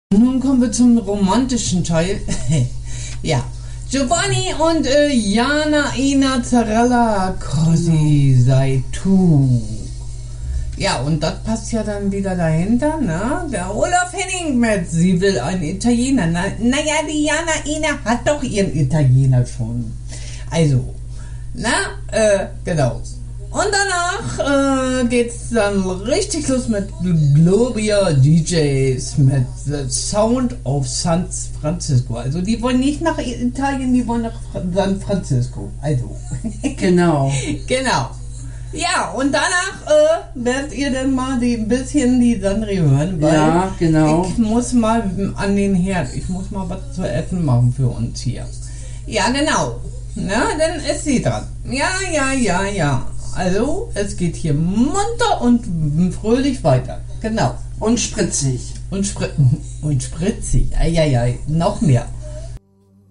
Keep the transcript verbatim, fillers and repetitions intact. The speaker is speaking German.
Nun kommen wir zum romantischen Teil. Ja, Giovanni und äh, Jana Ina Zarella Cosi sei tu. Ja, und das passt ja dann wieder dahinter, ne? Der Olaf Henning mit, sie will einen Italiener. Na, naja, die Jana Ina hat doch ihren Italiener schon. Also, na, äh, genau. Und danach äh, geht's dann richtig los mit Gloria D Js mit The Sound of San Francisco. Also die wollen nicht nach Italien, die wollen nach San Francisco. Also. Genau. Genau. Ja, und danach äh, werdet ihr dann mal die, ein bisschen die Sandri hören, weil ja, genau. ich muss mal an den Herd, ich muss mal was zu essen machen für uns hier. Ja, genau. Na, dann ist sie dran. Ja, ja, ja, ja. Also, es geht hier munter und fröhlich weiter. Genau. Und spritzig. Und, spri und spritzig. Eieiei, noch mehr.